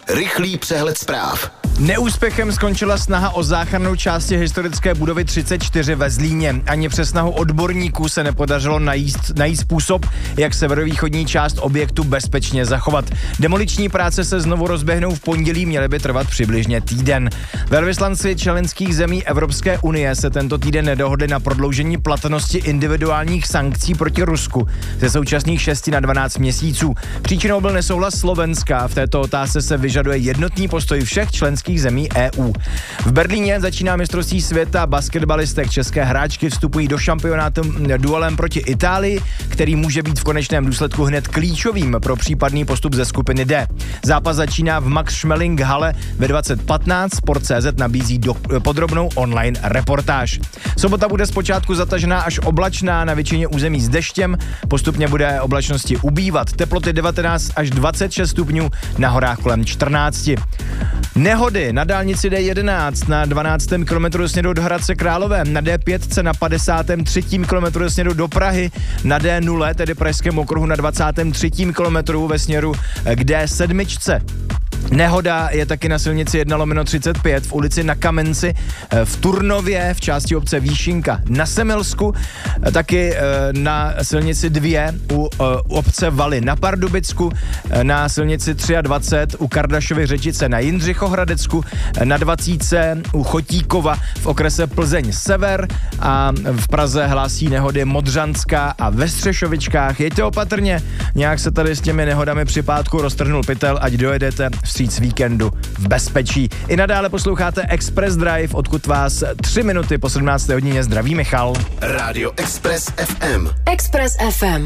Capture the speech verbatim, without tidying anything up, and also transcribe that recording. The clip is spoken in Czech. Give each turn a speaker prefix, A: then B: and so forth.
A: Rychlý přehled zpráv.
B: Neúspěchem skončila snaha o záchranu části historické budovy třicet čtyři ve Zlíně. Ani přes snahu odborníků se nepodařilo najít, najít způsob, jak severovýchodní část objektu bezpečně zachovat. Demoliční práce se znovu rozběhnou v pondělí, měly by trvat přibližně týden. Velvyslanci členských zemí Evropské unie se tento týden nedohodli na prodloužení platnosti individuálních sankcí proti Rusku ze současných šesti na dvanáct měsíců. Příčinou byl nesouhlas Slovenska. V této otázce se vyžaduje jednotný postoj všech členských zemí E U. V Berlíně začíná mistrovství světa, basketbalistek české hráčky vstupují do šampionátu duelem proti Itálii, který může být v konečném důsledku hned klíčovým pro případný postup ze skupiny D. Zápas začíná v Max Schmeling hale ve dvacet patnáct, Sport tečka cé zet nabízí do, podrobnou online reportáž. Sobota bude zpočátku zatažená až oblačná, na většině území s deštěm, postupně bude oblačnosti ubývat, teploty devatenáct až dvacet šest stupňů, na horách kolem čtrnáct. Nehody na dálnici D jedenáct na dvanáctém kilometru směru do Hradce Králové, na D pět na padesátém třetím kilometru směru do Prahy, na D nula, tedy Pražském okruhu na dvacátém třetím kilometru ve směru k D sedm. Nehoda je taky na silnici jedna lomeno třicet pět v ulici Na Kamenci, v Turnově v části obce Výšinka na Semilsku, taky na silnici dva u obce Valy na Pardubicku, na silnici dvacet tři u Kardašovy Řečice na Jindřichohradecku, na dvacítce u Chotíkova v okrese Plzeň Sever a v Praze hlásí nehody Modřanská a ve Střešovičkách. Jeďte opatrně, nějak se tady s těmi nehodami při pátku roztrhnul pytel, ať dojedete vstříc víkendu v bezpečí. I nadále posloucháte Express Drive, odkud vás tři minuty po sedmnácté hodině zdraví Michal.
A: Rádio Express F M.
C: Express F M.